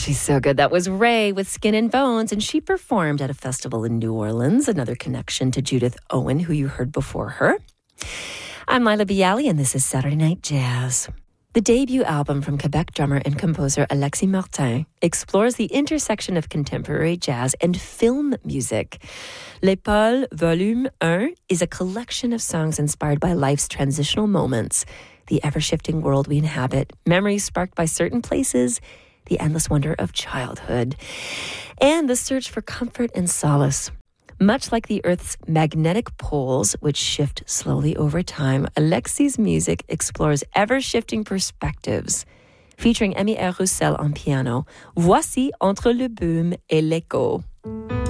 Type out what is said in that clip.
she's so good. That was Ray with Skin and Bones, and she performed at a festival in New Orleans. Another connection to Judith Owen, who you heard before her. I'm Lila Bialy, and this is Saturday Night Jazz. The debut album from Quebec drummer and composer Alexis Martin explores the intersection of contemporary jazz and film music. L'Épaule Volume 1 is a collection of songs inspired by life's transitional moments, the ever-shifting world we inhabit, memories sparked by certain places, the endless wonder of childhood, and the search for comfort and solace. Much like the Earth's magnetic poles, which shift slowly over time, Alexis' music explores ever-shifting perspectives. Featuring Amy Roussel on piano, voici Entre le boom et l'écho.